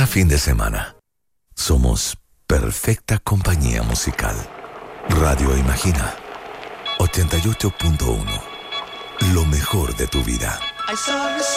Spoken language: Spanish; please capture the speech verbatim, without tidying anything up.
fin de semana. Somos perfecta compañía musical. Radio Imagina ochenta y ocho punto uno. Lo mejor de tu vida.